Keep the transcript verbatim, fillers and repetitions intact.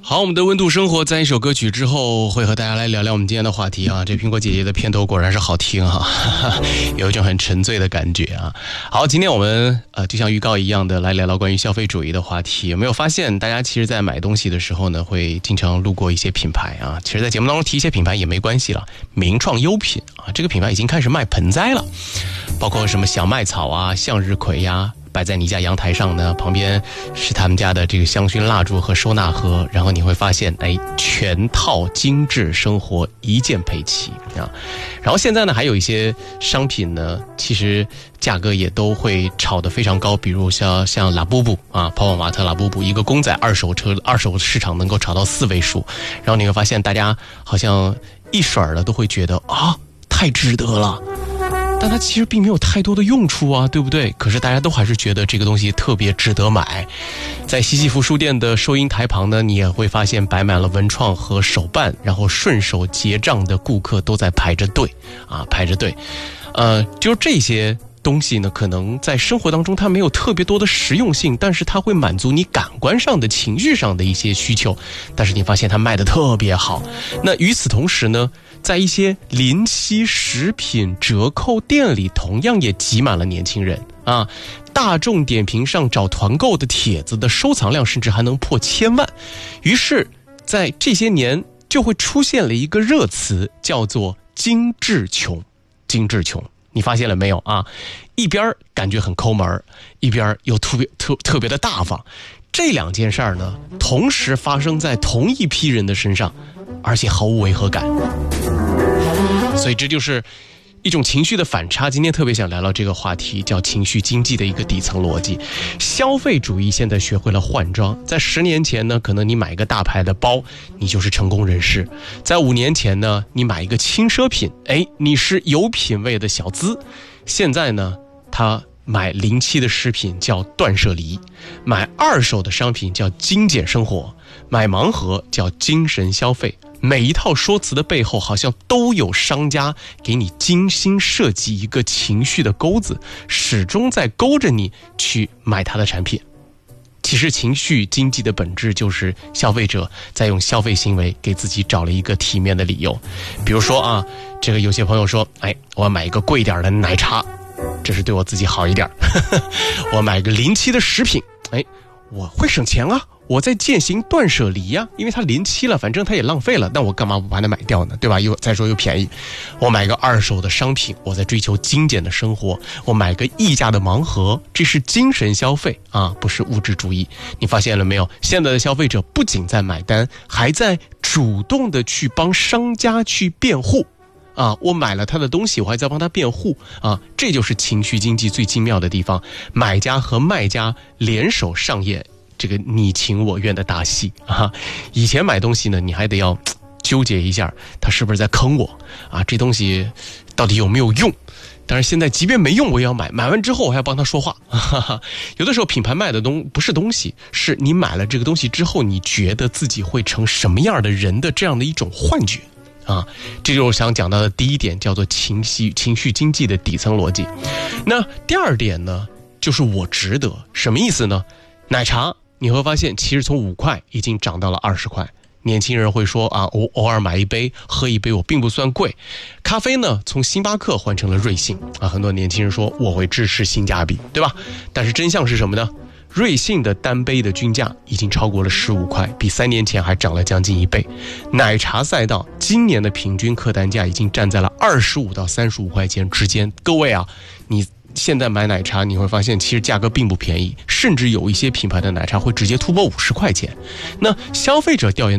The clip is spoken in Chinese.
好，我们的温度生活在一首歌曲之后，会和大家来聊聊我们今天的话题啊。这苹果姐姐的片头果然是好听哈、啊，有一种很沉醉的感觉啊。好，今天我们呃就像预告一样的来聊聊关于消费主义的话题。有没有发现大家其实在买东西的时候呢，会经常路过一些品牌啊？其实在节目当中提一些品牌也没关系了。名创优品啊，这个品牌已经开始卖盆栽了，包括什么小麦草啊、向日葵呀、啊。摆在你家阳台上呢，旁边是他们家的这个香薰蜡烛和收纳盒，然后你会发现，哎，全套精致生活一键配齐啊。然后现在呢，还有一些商品呢，其实价格也都会炒得非常高，比如像像拉布布啊，泡泡玛特拉布布，一个公仔二手车二手市场能够炒到四位数，然后你会发现大家好像一水儿的都会觉得啊，太值得了。但它其实并没有太多的用处啊，对不对？可是大家都还是觉得这个东西特别值得买。在西西弗书店的收银台旁呢，你也会发现摆满了文创和手办，然后顺手结账的顾客都在排着队啊，排着队。呃，就这些东西呢，可能在生活当中它没有特别多的实用性，但是它会满足你感官上的情绪上的一些需求，但是你发现它卖得特别好。那与此同时呢，在一些临期食品折扣店里同样也挤满了年轻人啊，大众点评上找团购的帖子的收藏量甚至还能破千万。于是在这些年就会出现了一个热词，叫做精致穷。精致穷你发现了没有啊？一边感觉很抠门，一边又特别特特别的大方。这两件事儿呢，同时发生在同一批人的身上，而且毫无违和感。所以这就是一种情绪的反差。今天特别想聊聊这个话题，叫情绪经济的一个底层逻辑。消费主义现在学会了换装，在十年前呢，可能你买一个大牌的包，你就是成功人士；在五年前呢，你买一个轻奢品，哎，你是有品位的小资。现在呢，他买零期的食品叫断舍离，买二手的商品叫精简生活，买盲盒叫精神消费。每一套说辞的背后，好像都有商家给你精心设计一个情绪的钩子，始终在勾着你去买他的产品。其实情绪经济的本质就是消费者在用消费行为给自己找了一个体面的理由。比如说啊，这个有些朋友说，哎，我要买一个贵点的奶茶，这是对我自己好一点。我买个临期的食品，哎，我会省钱啊，我在践行断舍离呀、啊，因为它临期了，反正它也浪费了，那我干嘛不把它买掉呢？对吧？又再说又便宜。我买个二手的商品，我在追求精简的生活。我买个溢价的盲盒，这是精神消费啊，不是物质主义。你发现了没有？现在的消费者不仅在买单，还在主动的去帮商家去辩护。啊，我买了他的东西，我还在帮他辩护啊，这就是情绪经济最精妙的地方。买家和卖家联手上演这个你情我愿的大戏啊！以前买东西呢，你还得要纠结一下，他是不是在坑我啊？这东西到底有没有用？但是现在即便没用，我也要买。买完之后，我还要帮他说话。哈哈，有的时候品牌卖的东不是东西，是你买了这个东西之后，你觉得自己会成什么样的人的这样的一种幻觉。啊，这就是我想讲到的第一点，叫做情绪情绪经济的底层逻辑。那第二点呢，就是我值得。什么意思呢？奶茶你会发现，其实从五块已经涨到了二十块。年轻人会说啊，我偶尔买一杯喝一杯，我并不算贵。咖啡呢，从星巴克换成了瑞幸啊，很多年轻人说我会支持性价比，对吧？但是真相是什么呢？瑞幸的单杯的均价已经超过了十五块，比三年前还涨了将近一倍。奶茶赛道今年的平均客单价已经站在了二十五到三十五块钱之间。各位啊，你现在买奶茶你会发现其实价格并不便宜，甚至有一些品牌的奶茶会直接突破五十块钱。那消费者调研